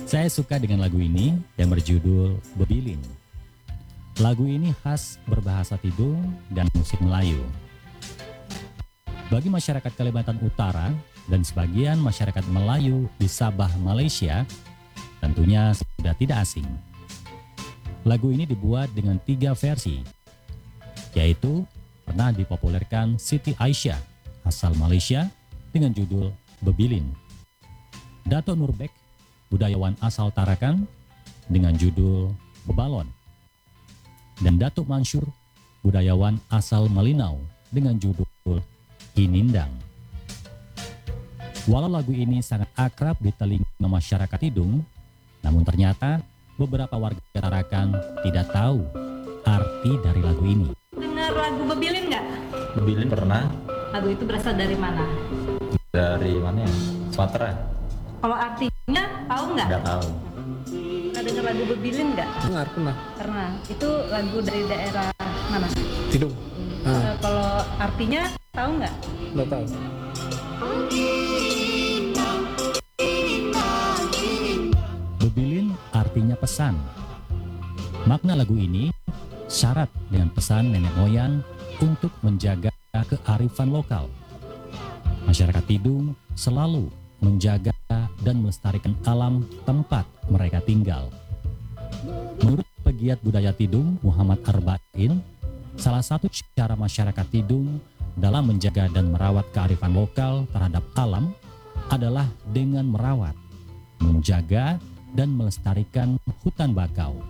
Saya suka dengan lagu ini yang berjudul Bebilin. Lagu ini khas berbahasa Tidung dan musik Melayu. Bagi masyarakat Kalimantan Utara dan sebagian masyarakat Melayu di Sabah, Malaysia, tentunya sudah tidak asing. Lagu ini dibuat dengan 3 versi, yaitu pernah dipopulerkan Siti Aisyah asal Malaysia dengan judul Bebilin, Dato' Nurbek, budayawan asal Tarakan, dengan judul Bebalon, dan Datuk Mansur, budayawan asal Malinau, dengan judul Inindang. Walau lagu ini sangat akrab di telinga masyarakat Tidung, namun ternyata beberapa warga Tarakan tidak tahu arti dari lagu ini. Dengar lagu Bebilin nggak? Bebilin pernah. Lagu itu berasal dari mana? Dari mana ya? Sumatera. Kalau artinya tahu nggak? Nggak tahu. Pernah dengar lagu Bebilin nggak? Pernah. Pernah. Itu lagu dari daerah mana? Tidung. Kalau artinya tahu nggak? Nggak tahu. Bebilin artinya pesan. Makna lagu ini syarat dengan pesan nenek moyang untuk menjaga kearifan lokal. Masyarakat Tidung selalu menjaga dan melestarikan alam tempat mereka tinggal. Menurut pegiat budaya Tidung Muhammad Arba'in, salah satu cara masyarakat Tidung dalam menjaga dan merawat kearifan lokal terhadap alam adalah dengan merawat, menjaga, dan melestarikan hutan bakau.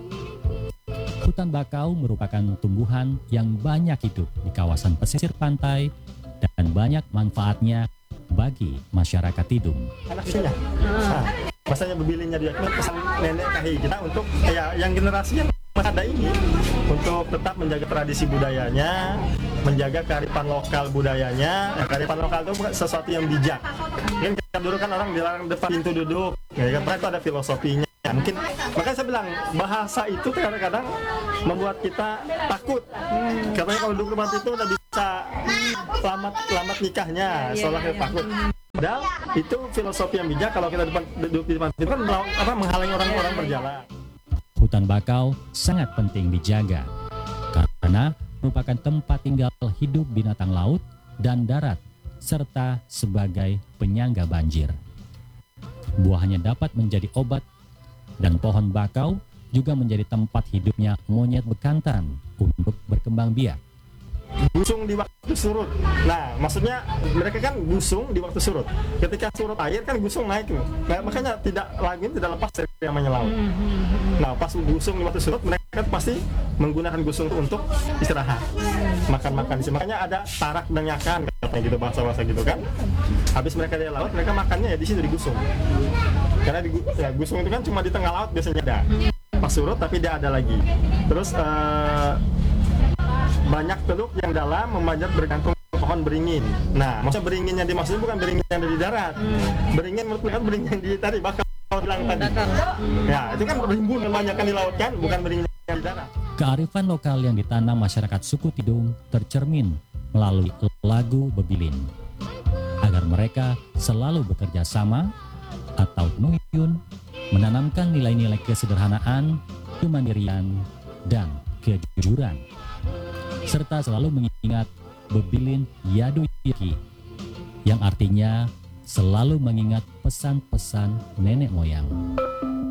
Hutan bakau merupakan tumbuhan yang banyak hidup di kawasan pesisir pantai dan banyak manfaatnya bagi masyarakat Tidung. Anak cucunya. Nah, masanya Bebilinnya dia pesan nenek kahit kita untuk ya yang generasi yang masih ada ini untuk tetap menjaga tradisi budayanya, menjaga kearifan lokal budayanya. Kearifan lokal itu bukan sesuatu yang bijak. Kan kita dulu kan orang dilarang depan pintu duduk, ya kan itu ada filosofinya. Mungkin makanya saya bilang bahasa itu kadang-kadang membuat kita takut. Katanya kalau duduk depan itu udah bisa selamat nikahnya, soalnya takut. Padahal itu filosofi yang bijak. Kalau kita duduk di depan itu kan menghalangi orang-orang berjalan. Hutan bakau sangat penting dijaga karena merupakan tempat tinggal hidup binatang laut dan darat serta sebagai penyangga banjir. Buahnya dapat menjadi obat dan pohon bakau juga menjadi tempat hidupnya monyet bekantan untuk berkembang biak. Gusung di waktu surut. Nah, maksudnya mereka kan gusung di waktu surut. Ketika surut air kan gusung naik. Nah, makanya lagu ini tidak lepas dari namanya laut. Nah, pas gusung di waktu surut mereka pasti menggunakan gusung itu untuk istirahat, makan-makan di sini. Makanya ada tarak dan nyakan katanya gitu, bahasa-bahasa gitu kan. Habis mereka di laut, mereka makannya ya di situ di gusung. Karena gusung itu kan cuma di tengah laut biasanya ada. Pas surut tapi dia ada lagi. Terus banyak teluk yang dalam memanjat bergantung pohon beringin. Nah, maksudnya beringin yang dimaksudnya bukan beringin yang dari darat. Beringin menurut mereka beringin yang di tadi bakal bilang tadi. Ya, itu kan berhimpun kebanyakan di laut kan, bukan beringin yang di darat. Kearifan lokal yang ditanam masyarakat suku Tidung tercermin melalui lagu Bebilin. Agar mereka selalu bekerja sama atau nuyun, menanamkan nilai-nilai kesederhanaan, kemandirian, dan kejujuran, serta selalu mengingat Bebilin Yadu Yaki, yang artinya selalu mengingat pesan-pesan nenek moyang.